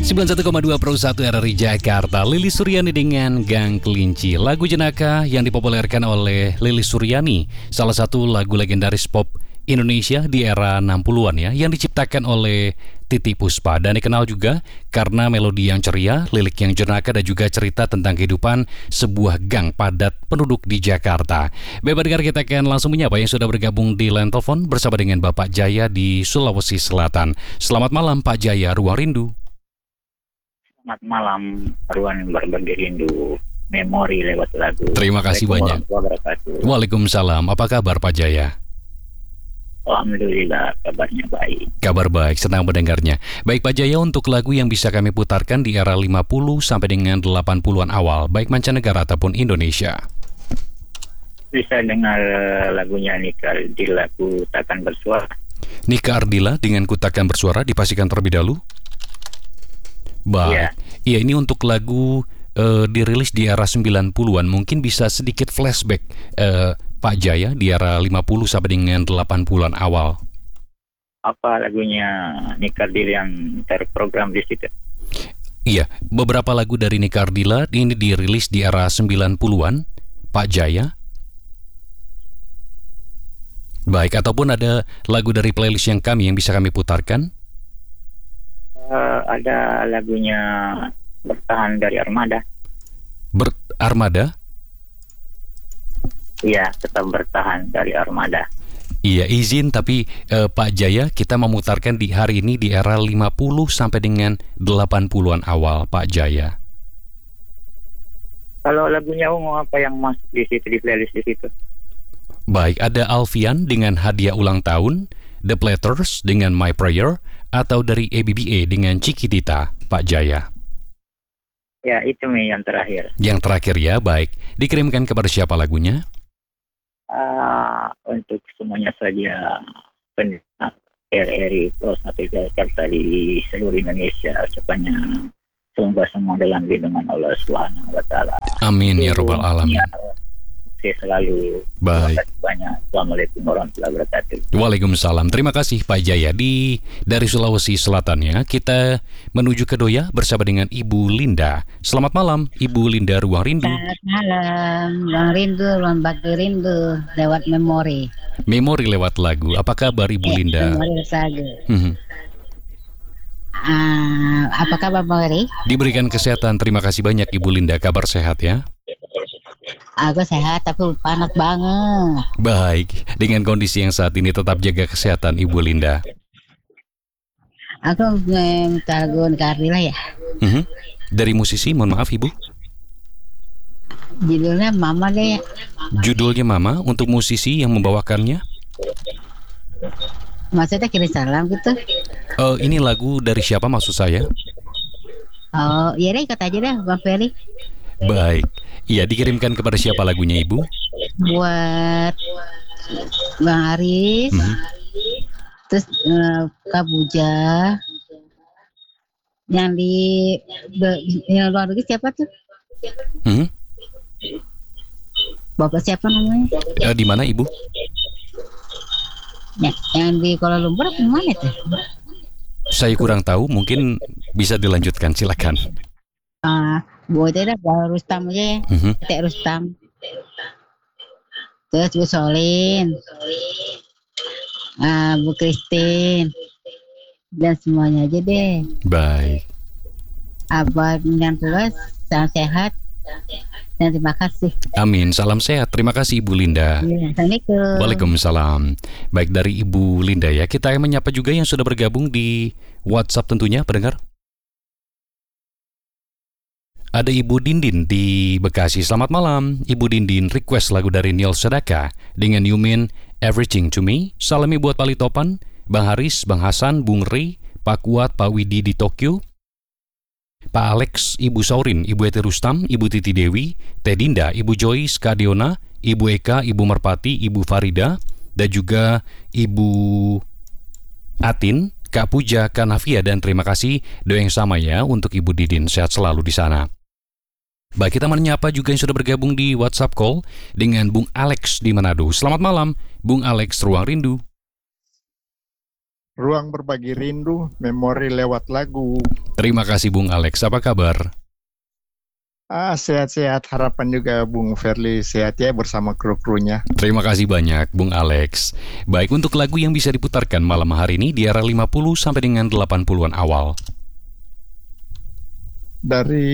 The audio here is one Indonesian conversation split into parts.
91,2 Pro 1 RRI Jakarta. Lilis Suryani dengan Gang Kelinci. Lagu Jenaka yang dipopulerkan oleh Lilis Suryani, salah satu lagu legendaris pop Indonesia di era 60-an ya, yang diciptakan oleh Titiek Puspa dan dikenal juga karena melodi yang ceria, lirik yang jenaka dan juga cerita tentang kehidupan sebuah gang padat penduduk di Jakarta. Bapak dengar, kita akan langsung menyapa yang sudah bergabung di line telepon bersama dengan Bapak Jaya di Sulawesi Selatan. Selamat malam Pak Jaya, Ruang Rindu. Selamat malam, ruang berbagi rindu, memori lewat lagu. Terima kasih banyak. Waalaikumsalam. Apa kabar Pak Jaya? Alhamdulillah, kabarnya baik. Kabar baik, senang mendengarnya. Baik Pak Jaya, untuk lagu yang bisa kami putarkan di era 50 sampai dengan 80-an awal, baik mancanegara ataupun Indonesia. Bisa dengar lagunya Nika Ardila, Ku Takkan Bersuara. Nika Ardila dengan Ku Takkan Bersuara, dipastikan terlebih dahulu. Baik. Iya, ini untuk lagu dirilis di era 90-an. Mungkin bisa sedikit flashback Pak Jaya di era 50 sampai dengan 80-an awal. Apa lagunya Nika Ardila yang terprogram di situ? Iya, beberapa lagu dari Nika Ardila ini dirilis di era 90-an, Pak Jaya. Baik, ataupun ada lagu dari playlist yang bisa kami putarkan? Ada lagunya Bertahan dari Armada. Armada? Iya, Tetap Bertahan dari Armada. Iya, izin tapi Pak Jaya, kita memutarkan di hari ini di era 50 sampai dengan 80-an awal, Pak Jaya. Kalau lagunya ungu, apa yang masuk di situ, di playlist di situ? Baik, ada Alfian dengan Hadiah Ulang Tahun, The Platters dengan My Prayer, atau dari ABBA dengan Cikitita, Pak Jaya. Ya, itu yang terakhir. Yang terakhir ya, baik. Dikirimkan kepada siapa lagunya? Untuk semuanya saja, pendengar RRI Pro 1 Jakarta di seluruh Indonesia, sepanjang semoga semua dalam lindungan Allah Subhanahu wa Ta'ala. Amin ya Rabbal Alamin. Saya selalu. Baik. Banyak. Assalamualaikum warahmatullahi wabarakatuh. Waalaikumsalam. Terima kasih Pak Jaya. Dari Sulawesi Selatan ya, kita menuju ke Doya bersama dengan Ibu Linda. Selamat malam Ibu Linda, Ruang Rindu. Selamat malam, Ruang Rindu, Ruang Bagi Rindu, lewat memori. Memori lewat lagu. Apa kabar Ibu Linda? Memori lagu. Apa kabar Memori? Diberikan kesehatan. Terima kasih banyak Ibu Linda. Kabar sehat ya? Aku sehat tapi panas banget. Baik, dengan kondisi yang saat ini tetap jaga kesehatan Ibu Linda. Aku minta lagu Nika Ardila ya. Dari musisi, mohon maaf Ibu. Judulnya Mama deh. Judulnya Mama, untuk musisi yang membawakannya? Maksudnya kirim salam gitu. Ini lagu dari siapa maksud saya? Oh, iya deh, ikut aja deh Bang Ferry. Baik. Iya, dikirimkan kepada siapa lagunya Ibu? Buat Bang Aris, terus Kak Buja, yang yang luar negeri siapa tuh? Bapak siapa namanya? Di mana Ibu? Ya, yang di Kuala Lumpur apa mana tuh? Saya kurang tahu, mungkin bisa dilanjutkan, silakan. Buat itu dah Rustam aja ya. Teh Rustam. Terus Bu Solin, Bu Christine, dan semuanya aja deh. Baik. Abah yang tulis, salam sehat dan terima kasih. Amin, salam sehat. Terima kasih Ibu Linda. Assalamualaikum. Waalaikumsalam. Baik, dari Ibu Linda ya, kita menyapa juga yang sudah bergabung di WhatsApp tentunya, pendengar. Ada Ibu Dindin di Bekasi. Selamat malam Ibu Dindin, request lagu dari Neil Sedaka dengan You Mean Everything to Me. Salami buat Pali Topan, Bang Haris, Bang Hasan, Bung Rey, Pak Kuat, Pak Widi di Tokyo, Pak Alex, Ibu Saurin, Ibu Eti Rustam, Ibu Titi Dewi, Teh Dinda, Ibu Joyce, Kak Diona, Ibu Eka, Ibu Merpati, Ibu Farida, dan juga Ibu Atin, Kak Puja, Kak Navia, dan terima kasih doa yang sama ya untuk Ibu Didin. Sehat selalu di sana. Baik, kita menyapa juga yang sudah bergabung di WhatsApp call dengan Bung Alex di Manado. Selamat malam, Bung Alex, Ruang Rindu. Ruang berbagi rindu, memori lewat lagu. Terima kasih Bung Alex, apa kabar? Sehat-sehat. Harapan juga Bung Ferli sehat ya bersama kru-krunya. Terima kasih banyak Bung Alex. Baik, untuk lagu yang bisa diputarkan malam hari ini di era 50 sampai dengan 80-an awal. Dari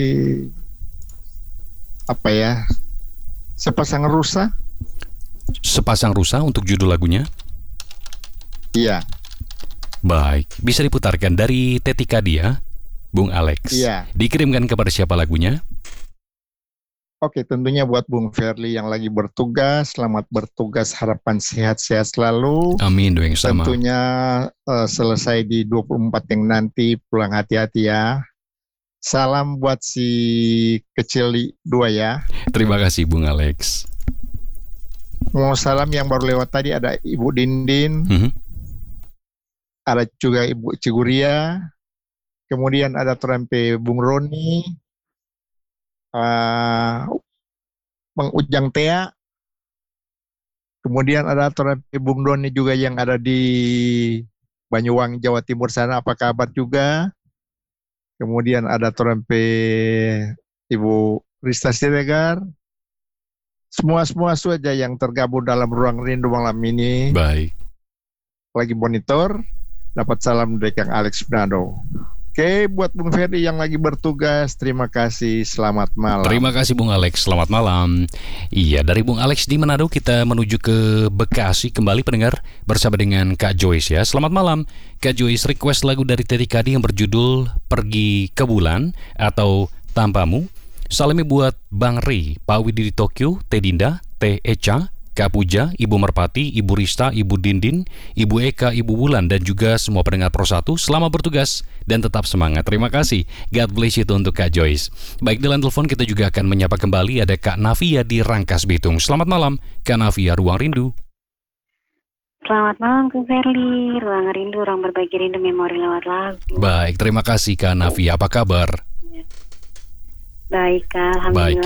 apa ya? Sepasang rusa? Sepasang rusa untuk judul lagunya. Iya. Baik, bisa diputarkan dari Tetika Dia, Bung Alex. Iya. Dikirimkan kepada siapa lagunya? Oke, tentunya buat Bung Ferli yang lagi bertugas, selamat bertugas, harapan sehat-sehat selalu. Amin, doa yang sama. Tentunya selesai di 24 yang nanti, pulang hati-hati ya. Salam buat si kecil dua ya. Terima kasih Bung Alex. Mau salam yang baru lewat tadi ada Ibu Dindin, ada juga Ibu Ciguria, kemudian ada Trempe Bung Roni, Bang Ujang Tea, kemudian ada Trempe Bung Doni juga yang ada di Banyuwangi, Jawa Timur sana, apa kabar juga. Kemudian ada Trempe Ibu Rista Siregar. Semua saja yang tergabung dalam Ruang Rindu malam ini. Baik. Lagi monitor, dapat salam dari Kang Alex Bernardo. Oke, buat Bung Ferdi yang lagi bertugas, terima kasih, selamat malam. Terima kasih Bung Alex, selamat malam. Iya, dari Bung Alex di Manado kita menuju ke Bekasi kembali pendengar bersama dengan Kak Joyce ya. Selamat malam, Kak Joyce request lagu dari Tetika Dia yang berjudul Pergi ke Bulan atau Tanpamu. Salami buat Bang Ri, Pak Widi di Tokyo, Teh Dinda, Teh Eca, Kak Puja, Ibu Merpati, Ibu Rista, Ibu Dindin, Ibu Eka, Ibu Wulan, dan juga semua pendengar Pro 1. Selamat bertugas dan tetap semangat. Terima kasih. God bless itu untuk Kak Joyce. Baik, dalam telepon kita juga akan menyapa kembali ada Kak Navia di Rangkas Bitung. Selamat malam, Kak Navia, Ruang Rindu. Selamat malam Kang Ferli, Ruang Rindu, Ruang Berbagi Rindu, Memori lewat lagu. Baik, terima kasih Kak Navia. Apa kabar? Baik, Kak, alhamdulillah. Baik.